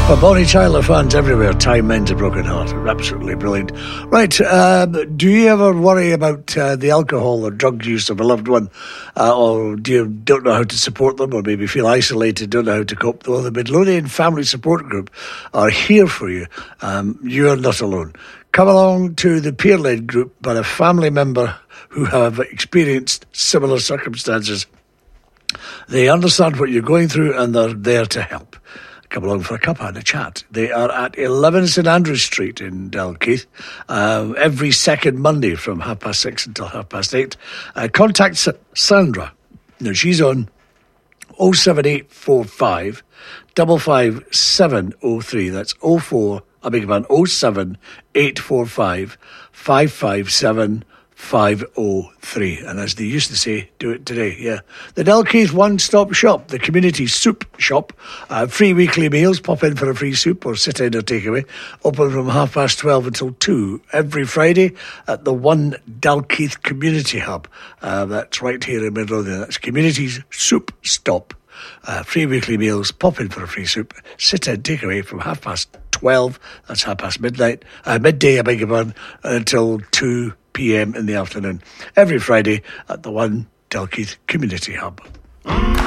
For Bonnie Tyler fans everywhere, Time Mends a Broken Heart. Absolutely brilliant. Right, do you ever worry about the alcohol or drug use of a loved one? Or don't know how to support them, or maybe feel isolated, don't know how to cope? Well, the Midlothian Family Support Group are here for you. You're not alone. Come along to the peer-led group by a family member who have experienced similar circumstances. They understand what you're going through and they're there to help. Come along for a cuppa and a chat. They are at 11 St Andrews Street in Dalkeith every second Monday from 6:30 until 8:30. Contact Sandra. Now, she's on 07845 55703. That's 07845 557 503. And as they used to say, do it today. Yeah. The Dalkeith One-Stop Shop, the community soup shop. Free weekly meals. Pop in for a free soup or sit in or take away. Open from 12:30 until 2 every Friday at the One Dalkeith Community Hub. That's right here in Midlothian. That's Community's Soup Stop. Free weekly meals. Pop in for a free soup. Sit in, take away from 12:30. That's midday, until 2 p.m. in the afternoon. Every Friday at the One Dalkeith Community Hub.